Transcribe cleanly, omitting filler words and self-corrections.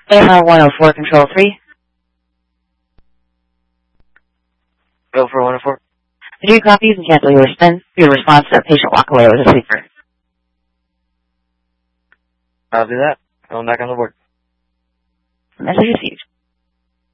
AML 104, Control 3. 104. Did you copy? You can cancel your spin. Your response to a patient walk away with a sleeper. I'll do that. Going back on the board. Message received.